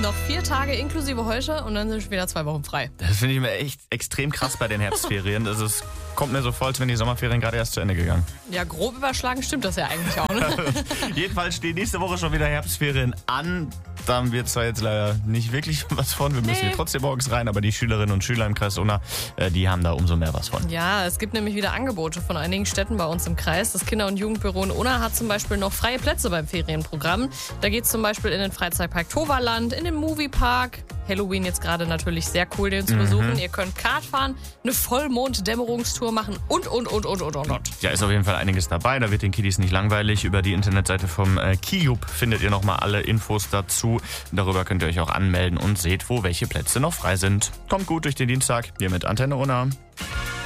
Noch 4 Tage inklusive heute und dann sind schon wieder 2 Wochen frei. Das finde ich mir echt extrem krass bei den Herbstferien. Es kommt mir so vor, als wären die Sommerferien gerade erst zu Ende gegangen. Ja, grob überschlagen stimmt das ja eigentlich auch, ne? Jedenfalls stehen nächste Woche schon wieder Herbstferien an. Da haben wir zwar jetzt leider nicht wirklich was von. Wir müssen hier trotzdem morgens rein, aber die Schülerinnen und Schüler im Kreis Unna, die haben da umso mehr was von. Ja, es gibt nämlich wieder Angebote von einigen Städten bei uns im Kreis. Das Kinder- und Jugendbüro in Unna hat zum Beispiel noch freie Plätze beim Ferienprogramm. Da geht es zum Beispiel in den Freizeitpark Toverland, in den Moviepark. Halloween jetzt gerade natürlich sehr cool, den zu besuchen. Ihr könnt Kart fahren, eine Vollmond-Dämmerungstour machen und. Ja, ist auf jeden Fall einiges dabei. Da wird den Kiddies nicht langweilig. Über die Internetseite vom Kiyub findet ihr nochmal alle Infos dazu. Darüber könnt ihr euch auch anmelden und seht, wo welche Plätze noch frei sind. Kommt gut durch den Dienstag. Hier mit Antenne Unna.